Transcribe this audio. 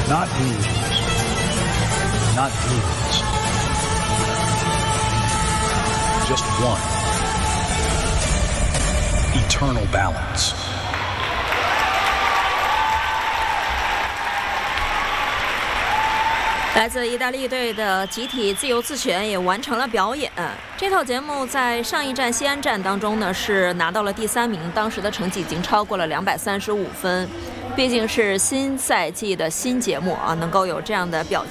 Not blues, not blues. Just one. Eternal balance. 来自意大利队的集体自由自选也完成了表演。这套节目在上一站西安站当中呢是拿到了第3名，当时的成绩已经超过了235分。毕竟是新赛季的新节目啊，能够有这样的表